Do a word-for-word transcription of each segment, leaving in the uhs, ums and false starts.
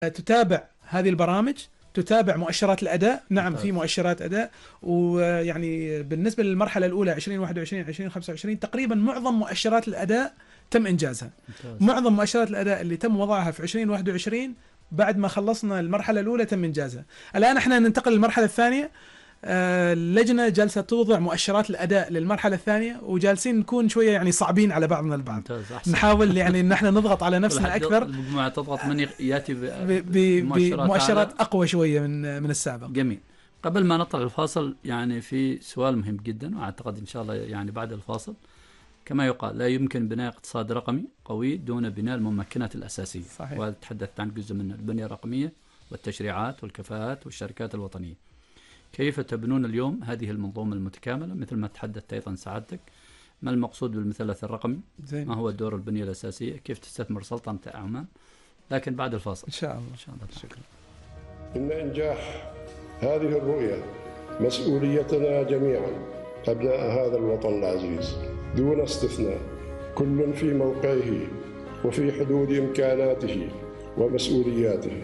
تتابع هذه البرامج، تتابع مؤشرات الأداء. نعم في مؤشرات أداء، ويعني بالنسبة للمرحلة الأولى ألفين وواحد وعشرين ألفين وخمسة وعشرين تقريبا معظم مؤشرات الأداء تم إنجازها. ممتاز. معظم مؤشرات الأداء اللي تم وضعها في ألفين وواحد وعشرين بعد ما خلصنا المرحلة الأولى تم إنجازها. الآن احنا ننتقل للمرحلة الثانية. اللجنة جالسة توضع مؤشرات الأداء للمرحلة الثانية، وجالسين نكون شوية يعني صعبين على بعضنا البعض. نحاول يعني ان احنا نضغط على نفسنا أكثر. المجموعة تضغط من يأتي بمؤشرات أقوى شوية من من السابق. جميل. قبل ما نطلع الفاصل يعني في سؤال مهم جدا، وأعتقد إن شاء الله يعني بعد الفاصل كما يقال لا يمكن بناء اقتصاد رقمي قوي دون بناء الممكنات الأساسية. صحيح. وتحدثت عن جزء من البنية الرقمية والتشريعات والكفاءات والشركات الوطنية. كيف تبنون اليوم هذه المنظومة المتكاملة مثل ما تحدثت أيضا سعادتك؟ ما المقصود بالمثلث الرقمي؟ زين. ما هو دور البنية الأساسية؟ كيف تستثمر سلطنة عمان؟ لكن بعد الفاصل إن شاء الله. إن شاء الله. شكرا. إن إنجاح هذه الرؤية مسؤوليتنا جميعا أبناء هذا الوطن العزيز دون استثناء، كل في موقعه وفي حدود إمكاناته ومسؤولياته.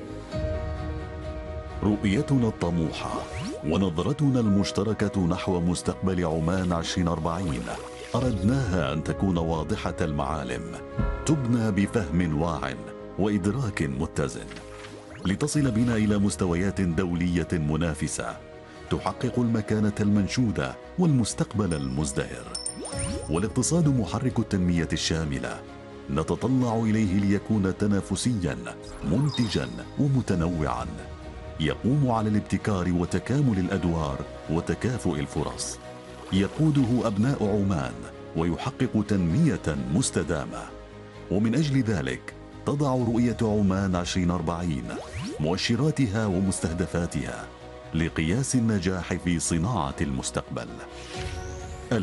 رؤيتنا الطموحة ونظرتنا المشتركة نحو مستقبل عمان عشرين أربعين أردناها أن تكون واضحة المعالم، تبنى بفهم واع وإدراك متزن، لتصل بنا إلى مستويات دولية منافسة تحقق المكانة المنشودة والمستقبل المزدهر. والاقتصاد محرك التنمية الشاملة نتطلع إليه ليكون تنافسيا منتجا ومتنوعا، يقوم على الابتكار وتكامل الأدوار وتكافؤ الفرص، يقوده أبناء عمان ويحقق تنمية مستدامة. ومن أجل ذلك تضع رؤية عمان عشرين أربعين مؤشراتها ومستهدفاتها لقياس النجاح في صناعة المستقبل.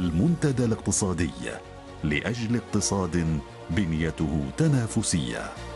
المنتدى الاقتصادي لأجل اقتصاد بنيته تنافسية.